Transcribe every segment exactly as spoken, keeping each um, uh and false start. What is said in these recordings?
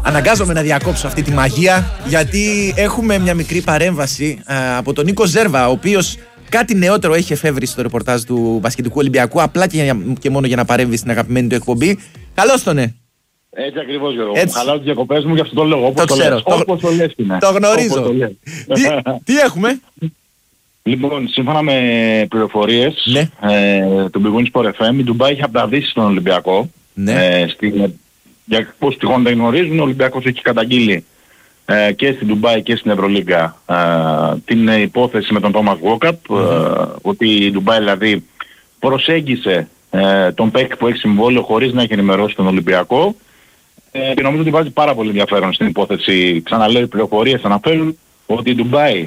Αναγκάζομαι να διακόψω αυτή τη μαγεία, γιατί έχουμε μια μικρή παρέμβαση α, από τον Νίκο Ζέρβα, ο οποίος κάτι νεότερο έχει εφεύρει στο ρεπορτάζ του Μπασκετικού Ολυμπιακού, απλά και, και μόνο για να παρέμβει στην αγαπημένη του εκπομπή. Καλώς τον, ναι. Έτσι ακριβώς, Γιώργο. Χαλάω τις διακοπές μου για αυτό το λόγο. Όπως το, το ξέρω. Λες. Το, όπως το λες είναι. Το γνωρίζω. Το τι, τι έχουμε? Λοιπόν, σύμφωνα με πληροφορίες ναι. ε, του Big Win Sport εφ εμ, η Ντουμπάι έχει απαντήσει στον Ολυμπιακό. Ναι. Ε, στην, για πώς τυχόν δεν γνωρίζουν, ο Ολυμπιακός έχει καταγγείλει ε, και στην Ντουμπάι και στην Ευρωλίγκα ε, την υπόθεση με τον Τόμας Γουόκαπ, mm-hmm. ε, ότι η Ντουμπάι δηλαδή προσέγγισε ε, τον παίκτη που έχει συμβόλαιο χωρίς να έχει ενημερώσει τον Ολυμπιακό, ε, και νομίζω ότι βάζει πάρα πολύ ενδιαφέρον στην υπόθεση. Ξαναλέω, οι πληροφορίες αναφέρουν ότι η Ντουμπάι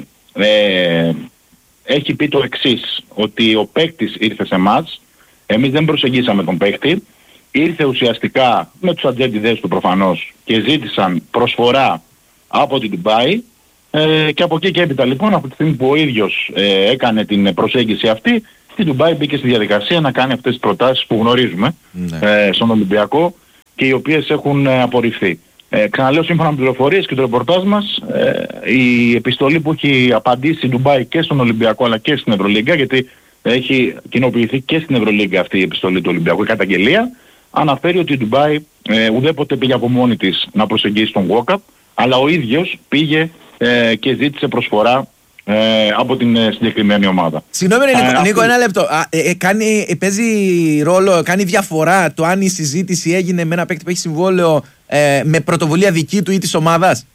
ε, έχει πει το εξής, ότι ο παίκτης ήρθε σε εμάς, εμείς δεν προσεγγίσαμε τον παίκτη, ήρθε ουσιαστικά με τους ατζέντιδες του προφανώς και ζήτησαν προσφορά από την Ντουμπάι, ε, και από εκεί και έπειτα λοιπόν, από τη στιγμή που ο ίδιος ε, έκανε την προσέγγιση αυτή, η Ντουμπάι μπήκε στη διαδικασία να κάνει αυτές τις προτάσεις που γνωρίζουμε ναι. ε, στον Ολυμπιακό και οι οποίες έχουν ε, απορριφθεί. Ε, ξαναλέω, σύμφωνα με πληροφορίες και το ρεπορτάζ μας, ε, η επιστολή που έχει απαντήσει η Ντουμπάι και στον Ολυμπιακό αλλά και στην Ευρωλίγκα, γιατί έχει κοινοποιηθεί και στην Ευρωλίγκα αυτή η επιστολή του Ολυμπιακού, η καταγγελία, αναφέρει ότι η Ντουμπάι ε, ουδέποτε πήγε από μόνη της να προσεγγίσει τον Γουόκαπ, αλλά ο ίδιος πήγε ε, και ζήτησε προσφορά ε, από την ε, συγκεκριμένη ομάδα. Συγγνώμη, Νίκο, ε, Νίκο, ένα λεπτό. Α, ε, ε, κάνει, παίζει ρόλο, κάνει διαφορά το αν η συζήτηση έγινε με ένα παίκτη που έχει συμβόλαιο ε, με πρωτοβουλία δική του ή της ομάδας?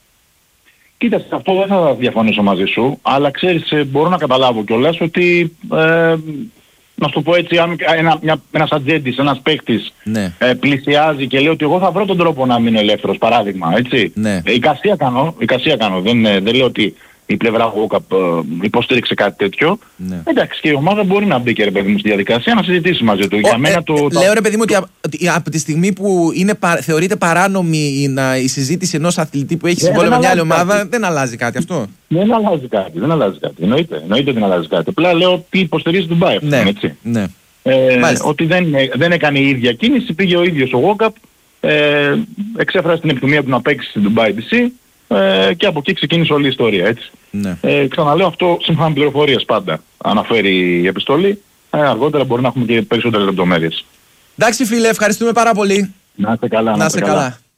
Κοίτα, σε αυτό δεν θα διαφωνήσω μαζί σου, αλλά ξέρεις, μπορώ να καταλάβω κιόλας ότι, ε, να σου το πω έτσι, αν ένα, μια, ένας ατζέντης, ένας παίκτης ναι. ε, πλησιάζει και λέει ότι εγώ θα βρω τον τρόπο να μείνω ελεύθερος, παράδειγμα, έτσι. Ναι. Ε, εικασία κάνω, εικασία κάνω, δεν, δεν λέω ότι η πλευρά Γουόκαπ ε, υποστήριξε κάτι τέτοιο. Ναι. Εντάξει, και η ομάδα μπορεί να μπει και ρε παιδί μου στη διαδικασία να συζητήσει μαζί του. Ο, Για μένα ε, το, λέω τα... ρε παιδί μου ότι, ότι από τη στιγμή που είναι, θεωρείται παράνομη η, η συζήτηση ενός αθλητή που έχει συμβόλαιο με μια άλλη ομάδα, κάτι. Δεν αλλάζει κάτι αυτό. Δεν αλλάζει κάτι, δεν αλλάζει κάτι. Εννοείται, εννοείται ότι δεν αλλάζει κάτι. Απλά λέω ότι υποστηρίζει την Ντουμπάι. Ναι, έτσι. Ναι. Ε, ότι δεν, δεν έκανε η ίδια κίνηση, πήγε ο ίδιος ο Γουόκαπ, ε, εξέφρασε την επιθυμία του να παίξει στην Ντουμπάι ντι σι, ε, και από εκεί ξεκίνησε όλη η ιστορία, έτσι. Ναι. Ε, ξαναλέω, αυτό σύμφωνα με πληροφορίες πάντα αναφέρει η επιστολή. Ε, αργότερα μπορεί να έχουμε και περισσότερες λεπτομέρειες. Εντάξει φίλε, ευχαριστούμε πάρα πολύ. Να είστε καλά. Να είστε καλά. καλά.